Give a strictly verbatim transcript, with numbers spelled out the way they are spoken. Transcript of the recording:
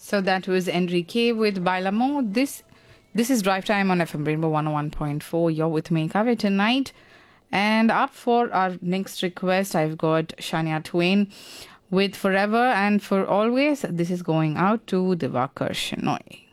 So that was Enrique with Bailamo. This this is Drive Time on F M Rainbow one oh one point four. You're with me, Kavya, tonight. And up for our next request, I've got Shania Twain with Forever and For Always. This is going out to Divakar Shenoy.